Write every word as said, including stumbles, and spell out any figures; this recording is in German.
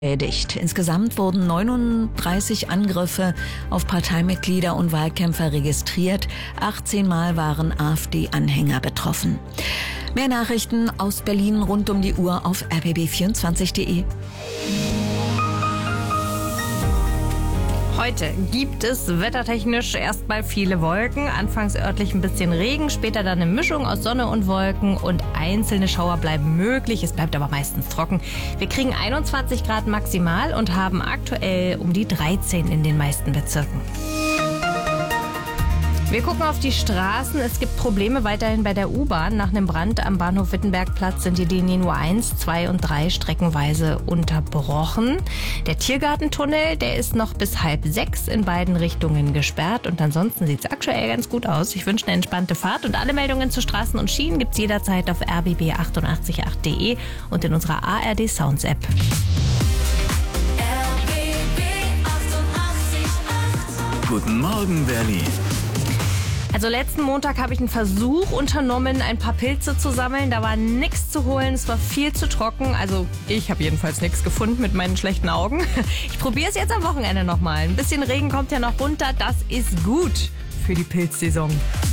Dicht. Insgesamt wurden neununddreißig Angriffe auf Parteimitglieder und Wahlkämpfer registriert. achtzehn Mal waren AfD-Anhänger betroffen. Mehr Nachrichten aus Berlin rund um die Uhr auf r b b vierundzwanzig punkt de. Heute gibt es wettertechnisch erstmal viele Wolken, anfangs örtlich ein bisschen Regen, später dann eine Mischung aus Sonne und Wolken und einzelne Schauer bleiben möglich, es bleibt aber meistens trocken. Wir kriegen einundzwanzig Grad maximal und haben aktuell um die dreizehn in den meisten Bezirken. Wir gucken auf die Straßen. Es gibt Probleme weiterhin bei der U-Bahn. Nach einem Brand am Bahnhof Wittenbergplatz sind die Linien U eins, zwei und drei streckenweise unterbrochen. Der Tiergartentunnel, der ist noch bis halb sechs in beiden Richtungen gesperrt. Und ansonsten sieht es aktuell ganz gut aus. Ich wünsche eine entspannte Fahrt. Und alle Meldungen zu Straßen und Schienen gibt es jederzeit auf r b b achtundachtzig punkt acht punkt de und in unserer A R D Sounds App. Guten Morgen, Berlin. Also letzten Montag habe ich einen Versuch unternommen, ein paar Pilze zu sammeln. Da war nichts zu holen, es war viel zu trocken. Also ich habe jedenfalls nichts gefunden mit meinen schlechten Augen. Ich probiere es jetzt am Wochenende nochmal. Ein bisschen Regen kommt ja noch runter, das ist gut für die Pilzsaison.